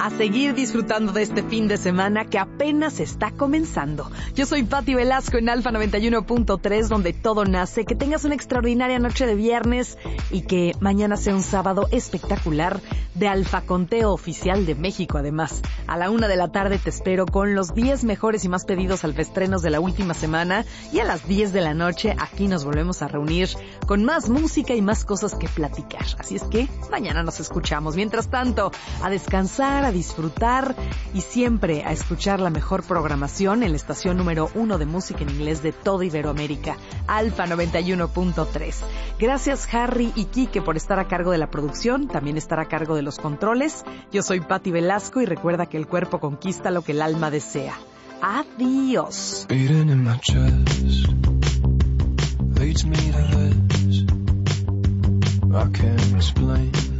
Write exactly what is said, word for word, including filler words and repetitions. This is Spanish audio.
a seguir disfrutando de este fin de semana que apenas está comenzando. Yo soy Pati Velasco en Alfa noventa y uno punto tres, donde todo nace. Que tengas una extraordinaria noche de viernes y que mañana sea un sábado espectacular de Alfa Conteo Oficial de México. Además, a la una de la tarde te espero con los diez mejores y más pedidos alfaestrenos de la última semana, y a las diez de la noche aquí nos volvemos a reunir con más música y más cosas que platicar. Así es que mañana nos escuchamos. Mientras tanto, a descansar, a disfrutar y siempre a escuchar la mejor programación en la estación número uno de música en inglés de toda Iberoamérica, Alfa noventa y uno punto tres. Gracias Harry y Quique por estar a cargo de la producción, también estar a cargo de los controles. Yo soy Pati Velasco y recuerda que el cuerpo conquista lo que el alma desea. Adiós. Beating in my chest leads me to this. I can't explain.